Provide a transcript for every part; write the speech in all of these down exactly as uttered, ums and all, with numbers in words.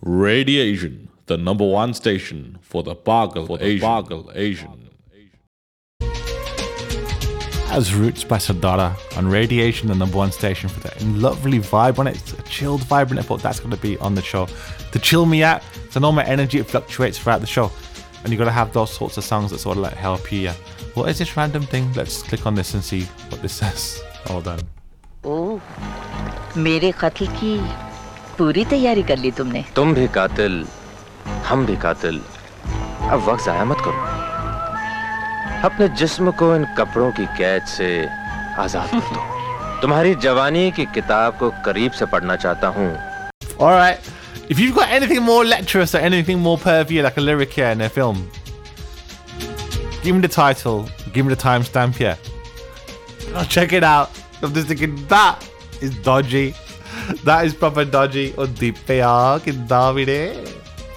Radiation, the number one station for the Bargal for the Asian. Bargal Asian. As Roots by Sardara on Radiation, the number one station for the lovely vibe on it. It's a chilled vibe, and I thought that's going to be on the show to chill me out. So I know my energy, it fluctuates throughout the show, and you got to have those sorts of songs that sort of like help you. Yeah. What is this random thing? Let's click on this and see what this says. Hold on. Oh, मेरे कत्ल की पूरी तैयारी कर ली तुमने. तुम भी कातिल, हम भी कातिल. अब वक्त ज़ाया मत करो. अपने जिस्म को इन कपड़ों की कैद से आजाद कर दो. तुम्हारी जवानी की किताब को करीब से पढ़ना चाहता हूँ. All right. If you've got anything more lecherous or anything more pervy, like a lyric here in a film, give me the title, give me the timestamp here. I'll check it out. I'm just thinking, that is dodgy. That is proper dodgy. Oh, deep Davide.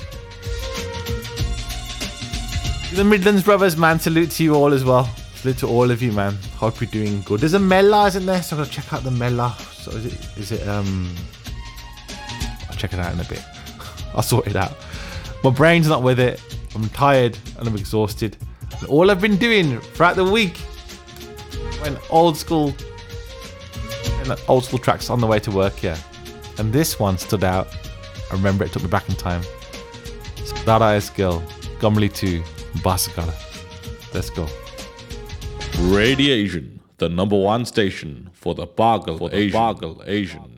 The Midlands brothers, man, salute to you all as well. Salute to all of you, man. Hope you're doing good. There's a Mela, isn't there? So I'm gonna check out the Mela. So is it, is it, um, I'll check it out in a bit. I'll sort it out. My brain's not with it. I'm tired and I'm exhausted. And all I've been doing throughout the week, when old school, old school tracks on the way to work, yeah. And this one stood out. I remember it took me back in time. Dada is Girl, Gomley two, Basagala. Let's go. Radiation, the number one station for the Bargal for the Asian. Bargal Asian.